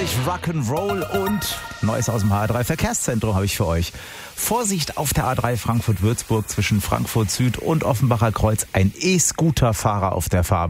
ordentlich Rock'n'Roll und Neues aus dem HR3 Verkehrszentrum habe ich für euch. Vorsicht auf der A3 Frankfurt-Würzburg zwischen Frankfurt Süd und Offenbacher Kreuz. Ein E-Scooter-Fahrer auf der Fahrbahn.